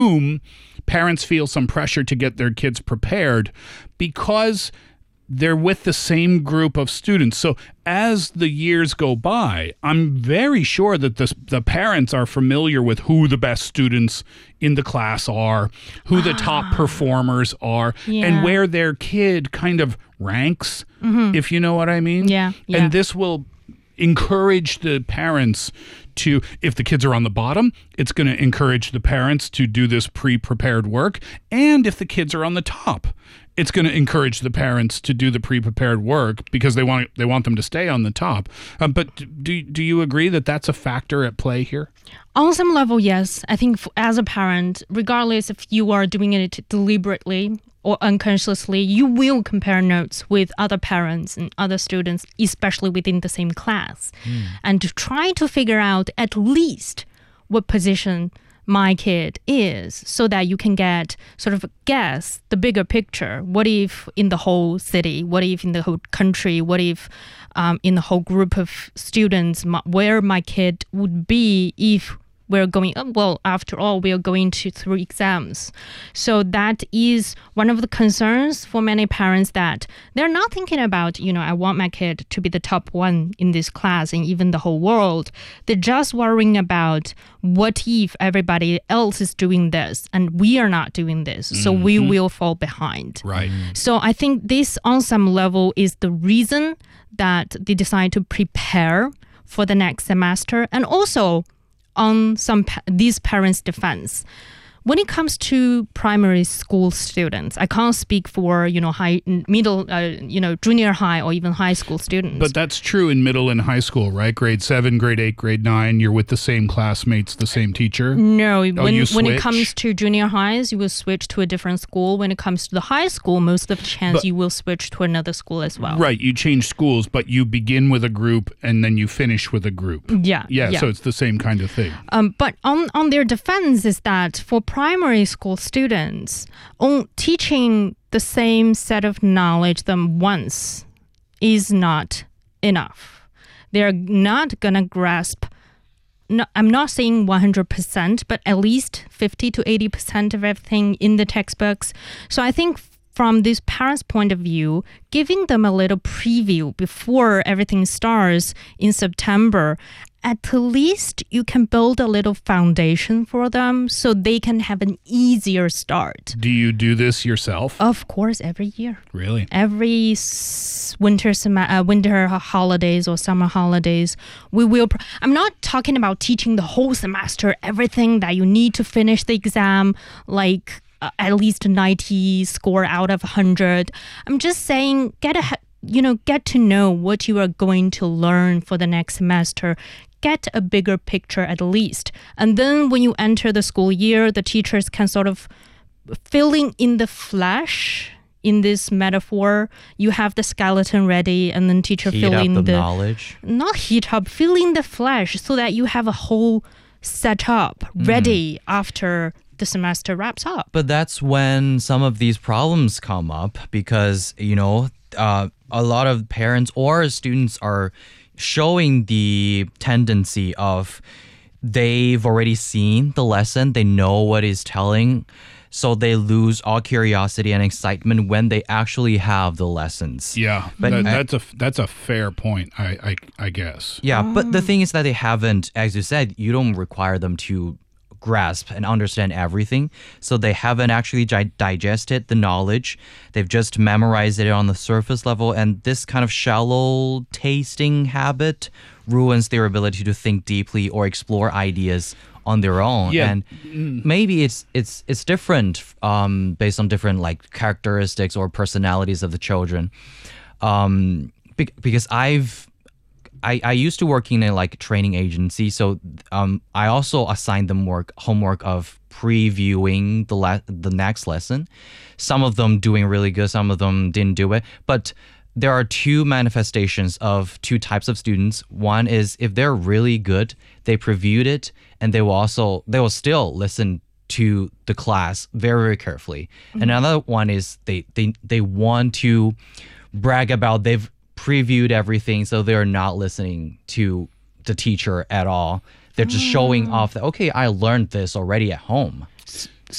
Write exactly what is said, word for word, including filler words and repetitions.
assume parents feel some pressure to get their kids prepared because they're with the same group of students. So as the years go by, I'm very sure that the, the parents are familiar with who the best students in the class are, who the top performers are, Yeah. and where their kid kind of ranks, if you know what I mean. Yeah, yeah. And this will encourage the parents to, if the kids are on the bottom, it's going to encourage the parents to do this pre-prepared work. And if the kids are on the top, it's going to encourage the parents to do the pre-prepared work because they want they want them to stay on the top. Um, but do do you agree that that's a factor at play here? On some level, yes. I think f- as a parent, regardless if you are doing it deliberately or unconsciously, you will compare notes with other parents and other students, especially within the same class, mm. and to try to figure out at least what position my kid is, so that you can get sort of guess the bigger picture. What if in the whole city? What if in the whole country? What if um, in the whole group of students, my, where my kid would be if we're going, well, after all, we are going to through exams. So that is one of the concerns for many parents, that they're not thinking about, you know, I want my kid to be the top one in this class and even the whole world. They're just worrying about what if everybody else is doing this and we are not doing this. So mm-hmm. we will fall behind. Right. So I think this on some level is the reason that they decide to prepare for the next semester. And also, on some these parents' defense, when it comes to primary school students, I can't speak for, you know, high, middle, uh, you know, junior high or even high school students. But that's true in middle and high school, right? Grade seven, grade eight, grade nine, you're with the same classmates, the same teacher? No, oh, when, you when it switch? comes to junior highs, you will switch to a different school. When it comes to the high school, most of the chance But, you will switch to another school as well. Right, you change schools, but you begin with a group and then you finish with a group. Yeah. Yeah, yeah. so it's the same kind of thing. Um, but on, on their defense is that for primary school students, on teaching the same set of knowledge them once is not enough. They're not going to grasp, no, I'm not saying one hundred percent, but at least fifty to eighty percent of everything in the textbooks. So I think from this parent's point of view, giving them a little preview before everything starts in September, at least you can build a little foundation for them so they can have an easier start. Do you do this yourself? Of course, every year. Really? Every s- winter sem- uh, winter holidays or summer holidays, we will. Pr- I'm not talking about teaching the whole semester, everything that you need to finish the exam, like uh, at least ninety score out of one hundred. I'm just saying, get a you know, get to know what you are going to learn for the next semester. Get a bigger picture at least. And then when you enter the school year, the teachers can sort of filling in the flesh in this metaphor. You have the skeleton ready and then teacher Heat filling up the, the knowledge. Not heat up, filling the flesh so that you have a whole setup ready mm. after the semester wraps up. But that's when some of these problems come up because, you know, uh, a lot of parents or students are showing the tendency of they've already seen the lesson, they know what is telling, so they lose all curiosity and excitement when they actually have the lessons. Yeah, but that, that's a that's a fair point, I I, I guess. Yeah, oh. but the thing is that they haven't, as you said, you don't require them to grasp and understand everything. So they haven't actually gi- digested the knowledge. They've just memorized it on the surface level. And this kind of shallow tasting habit ruins their ability to think deeply or explore ideas on their own. Yeah. And maybe it's it's it's different um, based on different like characteristics or personalities of the children. Um, be- because I've I, I used to work in a like training agency, so um, I also assigned them work homework of previewing the le- the next lesson. Some of them doing really good, some of them didn't do it. But there are two manifestations of two types of students. One is if they're really good, they previewed it, and they will also they will still listen to the class very very carefully. Mm-hmm. And another one is they they they want to brag about they've previewed everything, so they're not listening to the teacher at all. They're just showing off that, okay, I learned this already at home.